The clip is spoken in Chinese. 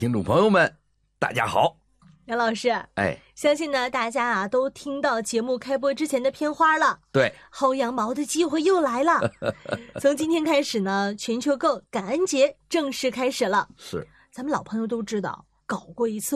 听众朋友们，大家好。 杨老师，相信呢大家啊都听到节目开播之前的片花了。 对， 薅羊毛的机会又来了。从今天开始呢，全球购感恩节正式开始了。 是， 咱们老朋友都知道，搞过一次